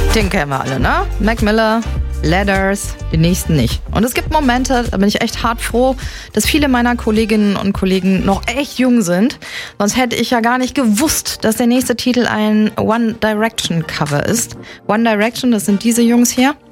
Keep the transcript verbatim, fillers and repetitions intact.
Den kennen wir alle, ne? Mac Miller, Letters, die nächsten nicht. Und es gibt Momente, da bin ich echt hart froh, dass viele meiner Kolleginnen und Kollegen noch echt jung sind. Sonst hätte ich ja gar nicht gewusst, dass der nächste Titel ein One Direction Cover ist. One Direction, das sind diese Jungs hier.